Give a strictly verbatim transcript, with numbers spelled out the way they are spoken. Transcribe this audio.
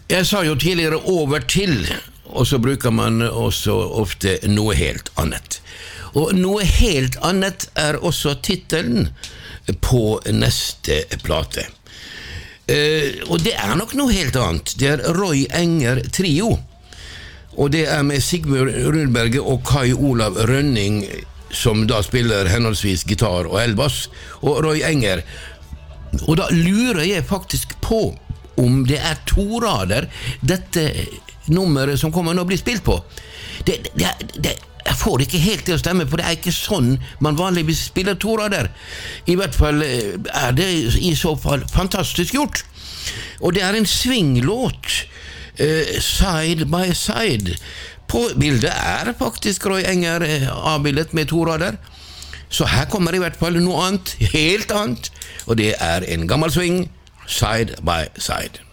Jeg sa jo tidligere over til, og så bruker man også ofte noe helt annet. Og noe helt annet er også titelen på neste plate. Uh, og det er nok noe helt annet. Det er Roy Enger Trio. Og det er med Sigmund Rundberget og Kai Olav Rønning, som da spiller henholdsvis gitar og elbass, og Roy Enger. Og da lurer jeg faktisk på om det er to rader dette nummeret som kommer nå bli spilt på. Det, det, det, jeg får det ikke helt til å stemme, for det er ikke sånn man vanligvis spiller to rader. I hvert fall er det i så fall fantastisk gjort. Og det er en swinglåt, uh, Side by Side. På bildet er faktisk Roy Enger avbildet med to rader. Så her kommer i hvert fall noe annet, helt annet, og det er en gammel swing, Side by Side.